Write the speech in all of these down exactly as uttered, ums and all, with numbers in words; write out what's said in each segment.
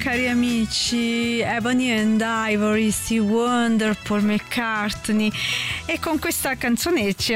cari amici, Ebony and Ivory, Stevie Wonder, Paul McCartney, e con questa canzone ci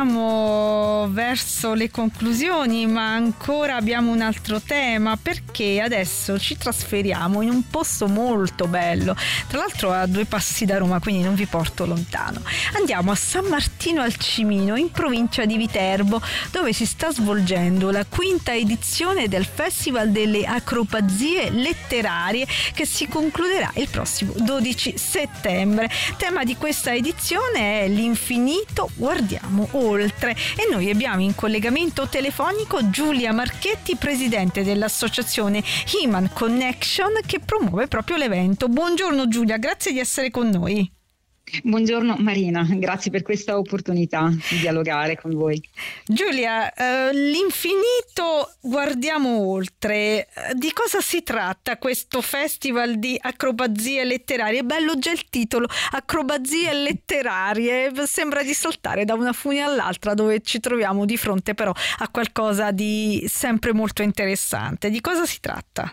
avviamo verso le conclusioni, ma ancora abbiamo un altro tema, perché adesso ci trasferiamo in un posto molto bello, tra l'altro a due passi da Roma, quindi non vi porto lontano. Andiamo a San Martino al Cimino, in provincia di Viterbo, dove si sta svolgendo la quinta edizione del Festival delle Acrobazie Letterarie, che si concluderà il prossimo dodici settembre. Tema di questa edizione è l'infinito, guardiamo oltre, e noi abbiamo in collegamento telefonico Giulia Marchetti, presidente dell'associazione Human Connection, che promuove proprio l'evento. Buongiorno Giulia, grazie di essere con noi. Buongiorno Marina, grazie per questa opportunità di dialogare con voi. Giulia, eh, l'infinito, guardiamo oltre. Di cosa si tratta questo festival di acrobazie letterarie? È bello già il titolo, acrobazie letterarie, sembra di saltare da una fune all'altra, dove ci troviamo di fronte però a qualcosa di sempre molto interessante. Di cosa si tratta?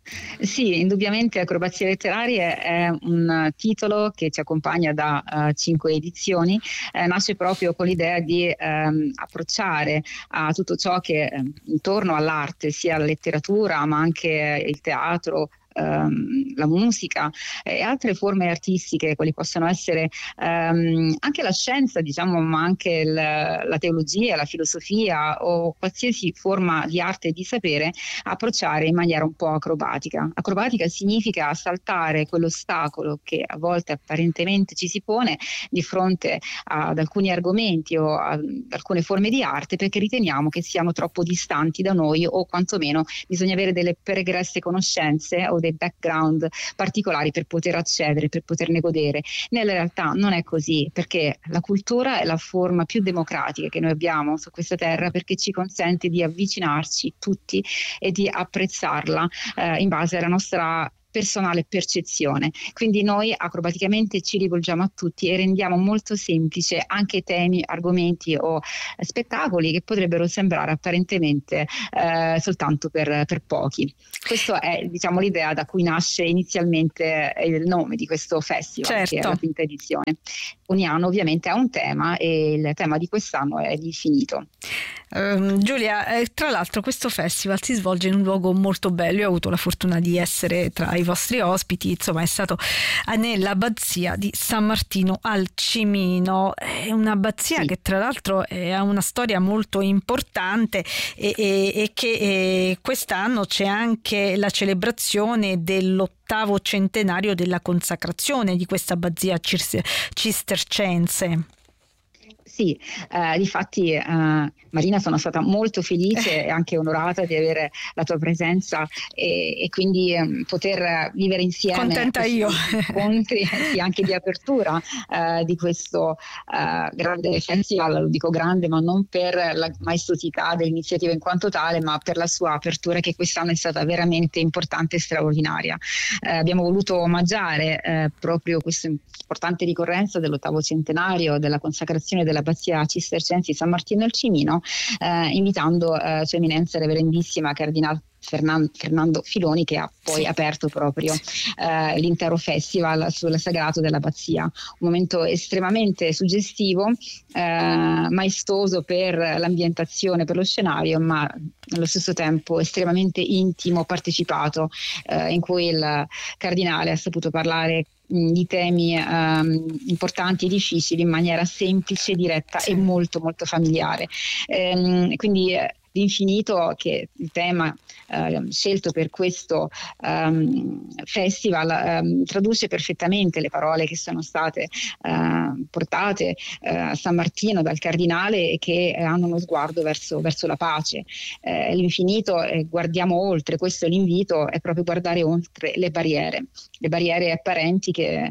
Sì, indubbiamente Acrobazie Letterarie è un titolo che ci accompagna da uh, cinque edizioni, eh, nasce proprio con l'idea di um, approcciare a tutto ciò che eh, intorno all'arte, sia la letteratura ma anche il teatro, la musica e altre forme artistiche, quali possono essere um, anche la scienza, diciamo, ma anche il, la teologia, la filosofia o qualsiasi forma di arte e di sapere, approcciare in maniera un po' acrobatica. Acrobatica significa saltare quell'ostacolo che a volte apparentemente ci si pone di fronte ad alcuni argomenti o ad alcune forme di arte, perché riteniamo che siano troppo distanti da noi, o quantomeno bisogna avere delle pregresse conoscenze o dei background particolari per poter accedere, per poterne godere. Nella realtà non è così, perché la cultura è la forma più democratica che noi abbiamo su questa terra, perché ci consente di avvicinarci tutti e di apprezzarla eh, in base alla nostra personale percezione. Quindi noi acrobaticamente ci rivolgiamo a tutti e rendiamo molto semplice anche temi, argomenti o spettacoli che potrebbero sembrare apparentemente eh, soltanto per, per pochi. Questa è, diciamo, l'idea da cui nasce inizialmente il nome di questo festival, certo, che è la quinta edizione. Ogni anno ovviamente ha un tema e il tema di quest'anno è l'infinito. Um, Giulia, eh, tra l'altro questo festival si svolge in un luogo molto bello. Io ho avuto la fortuna di essere tra i vostri ospiti, insomma è stato nell'abbazia di San Martino al Cimino. È un'abbazia, sì, che tra l'altro ha una storia molto importante e, e, e che e quest'anno c'è anche la celebrazione dell'ottavo centenario della consacrazione di questa abbazia cistercense. Sì, eh, difatti eh, Marina, sono stata molto felice e anche onorata di avere la tua presenza e, e quindi eh, poter vivere insieme. Contenta io. Incontri sì, anche di apertura eh, di questo eh, grande festival. Lo dico grande, ma non per la maestosità dell'iniziativa in quanto tale, ma per la sua apertura, che quest'anno è stata veramente importante e straordinaria. Eh, abbiamo voluto omaggiare eh, proprio questa importante ricorrenza dell'ottavo centenario della consacrazione della Abbazia Cistercensi San Martino al Cimino, eh, invitando eh, Sua Eminenza Reverendissima Cardinal Fernan- Fernando Filoni, che ha poi, sì, aperto proprio eh, l'intero festival sul sagrato dell'abbazia. Un momento estremamente suggestivo, eh, maestoso per l'ambientazione, per lo scenario, ma allo stesso tempo estremamente intimo, partecipato, eh, in cui il cardinale ha saputo parlare di temi um, importanti e difficili in maniera semplice, diretta, sì, e molto molto familiare. Ehm, quindi eh, l'infinito, che è il tema eh, scelto per questo um, festival, um, traduce perfettamente le parole che sono state uh, portate uh, a San Martino dal cardinale e che hanno uno sguardo verso, verso la pace. Eh, l'infinito, eh, guardiamo oltre, questo è l'invito, è proprio guardare oltre le barriere, le barriere apparenti, che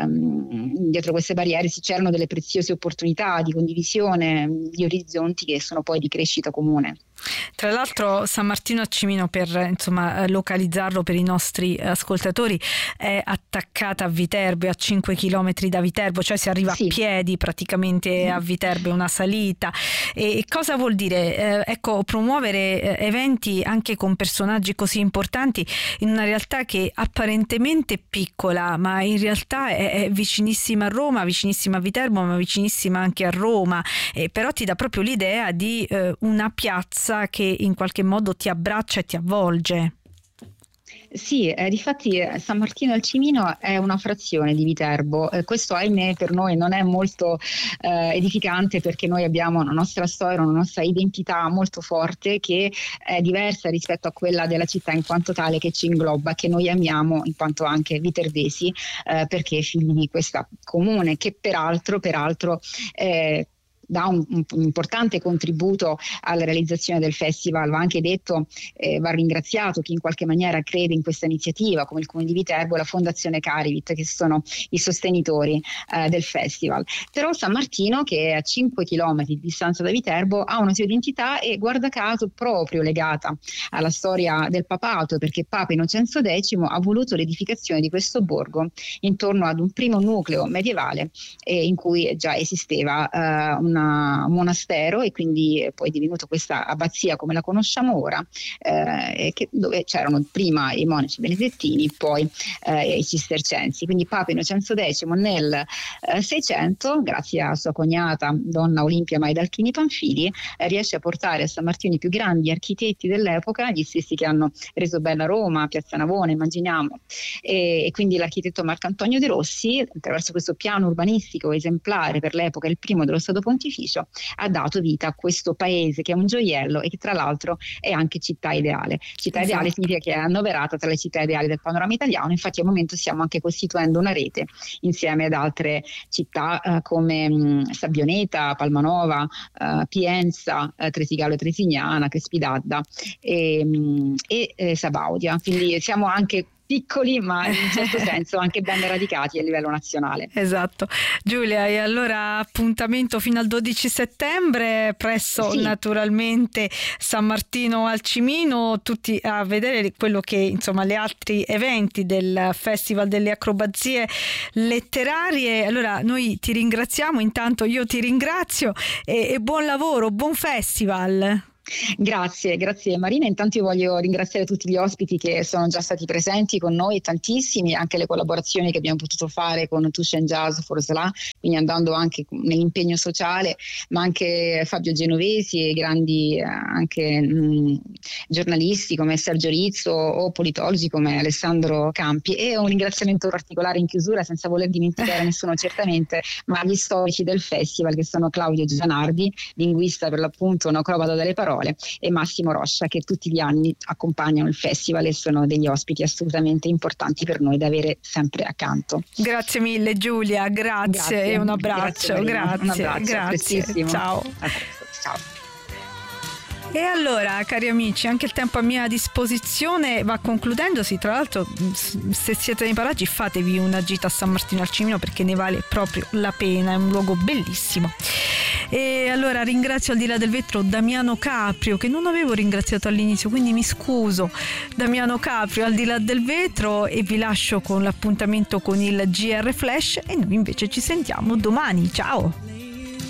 um, dietro queste barriere si c'erano delle preziose opportunità di condivisione, di orizzonti che sono poi di crescita comune. Tra l'altro San Martino al Cimino, per insomma localizzarlo per i nostri ascoltatori, è attaccata a Viterbo, a cinque chilometri da Viterbo, cioè si arriva sì. a piedi praticamente a Viterbo, è una salita. E cosa vuol dire? Eh, ecco, promuovere eventi anche con personaggi così importanti in una realtà che apparentemente è piccola, ma in realtà è, è vicinissima a Roma, vicinissima a Viterbo, ma vicinissima anche a Roma, eh, però ti dà proprio l'idea di eh, una piazza che in qualche modo ti abbraccia e ti avvolge. Sì, eh, difatti San Martino al Cimino è una frazione di Viterbo, eh, questo ahimè per noi non è molto eh, edificante, perché noi abbiamo una nostra storia, una nostra identità molto forte che è diversa rispetto a quella della città in quanto tale, che ci ingloba, che noi amiamo in quanto anche viterbesi, eh, perché figli di questa comune che peraltro, peraltro eh, dà un, un, un importante contributo alla realizzazione del festival. Va anche detto, eh, va ringraziato chi in qualche maniera crede in questa iniziativa, come il Comune di Viterbo e la Fondazione Carivit, che sono i sostenitori eh, del festival. Però San Martino, che è a cinque chilometri di distanza da Viterbo, ha una sua identità e guarda caso proprio legata alla storia del papato, perché Papa Innocenzo X ha voluto l'edificazione di questo borgo intorno ad un primo nucleo medievale eh, in cui già esisteva eh, un un monastero, e quindi è poi divenuto questa abbazia come la conosciamo ora, eh, che, dove c'erano prima i monaci benedettini, poi eh, i cistercensi. Quindi Papa Innocenzo X nel eh, Seicento, grazie a sua cognata donna Olimpia Maidalchini Panfili, eh, riesce a portare a San Martino i più grandi architetti dell'epoca, gli stessi che hanno reso bella Roma, Piazza Navona, immaginiamo, e, e quindi l'architetto Marcantonio De Rossi, attraverso questo piano urbanistico esemplare per l'epoca, il primo dello Stato Pontificio, ha dato vita a questo paese che è un gioiello e che tra l'altro è anche città ideale. Città esatto. ideale significa che è annoverata tra le città ideali del panorama italiano. Infatti al momento stiamo anche costituendo una rete insieme ad altre città eh, come mh, Sabbioneta, Palmanova, eh, Pienza, eh, Tresigallo e Tresignana, Crespidadda e, mh, e eh, Sabaudia. Quindi siamo anche piccoli, ma in un certo senso anche ben radicati a livello nazionale. Esatto. Giulia, e allora appuntamento fino al dodici settembre presso sì. naturalmente San Martino al Cimino, tutti a vedere quello che insomma gli altri eventi del Festival delle Acrobazie Letterarie. Allora noi ti ringraziamo, intanto io ti ringrazio e, e buon lavoro, buon festival. Grazie, grazie Marina. Intanto io voglio ringraziare tutti gli ospiti che sono già stati presenti con noi, tantissimi, anche le collaborazioni che abbiamo potuto fare con Touche and Jazz for Sla, quindi andando anche nell'impegno sociale, ma anche Fabio Genovesi e grandi eh, anche mh, giornalisti come Sergio Rizzo o politologi come Alessandro Campi, e un ringraziamento particolare in chiusura, senza voler dimenticare nessuno certamente, ma gli storici del festival, che sono Claudio Gianardi, linguista per l'appunto, un acrobata delle parole, e Massimo Roscia, che tutti gli anni accompagnano il festival e sono degli ospiti assolutamente importanti per noi da avere sempre accanto. Grazie mille Giulia, grazie, grazie. E un abbraccio, grazie, grazie. Un abbraccio, grazie. Ciao. Ciao. E allora, cari amici, anche il tempo a mia disposizione va concludendosi. Tra l'altro, se siete nei paraggi, fatevi una gita a San Martino al Cimino, perché ne vale proprio la pena, è un luogo bellissimo. E allora ringrazio al di là del vetro Damiano Caprio, che non avevo ringraziato all'inizio, quindi mi scuso. Damiano Caprio al di là del vetro, e vi lascio con l'appuntamento con il G R Flash, e noi invece ci sentiamo domani. Ciao!